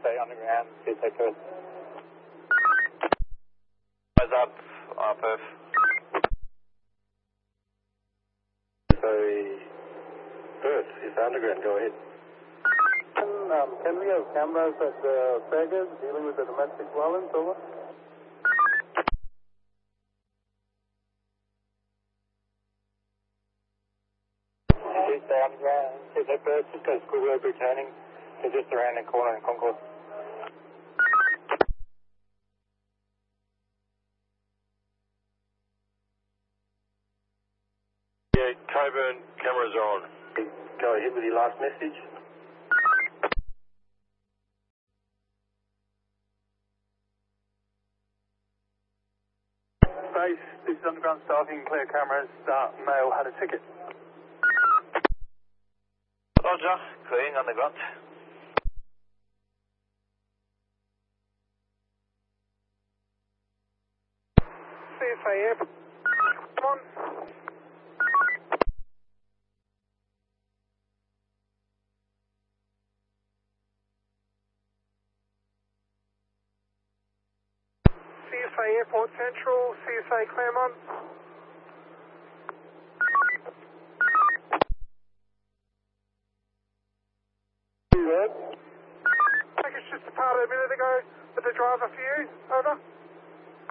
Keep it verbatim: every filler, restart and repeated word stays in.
stay underground, C S A Perth. Eyes up, uh, Perth. So, Perth, it's underground, go ahead. Um, can we have cameras at the Vegas dealing with the domestic violence, over? Please stay underground, C S A Perth, just go to School Road returning, so just around the corner in Concourse. Yeah, Coburn, cameras are on. Go ahead with your last message. Base, this is underground staffing, clear cameras, uh, male had a ticket. Roger, clearing underground. C S A Airport, come on. C S A Airport Central, C S A Claremont. Package just departed a minute ago with the driver for you, over.